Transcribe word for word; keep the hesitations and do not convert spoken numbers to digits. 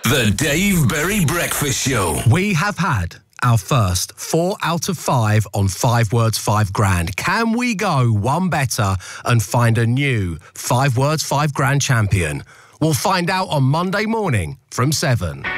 The Dave Berry Breakfast Show. We have had our first four out of five on Five Words, Five Grand. Can we go one better and find a new Five Words, Five Grand champion? We'll find out on Monday morning from seven.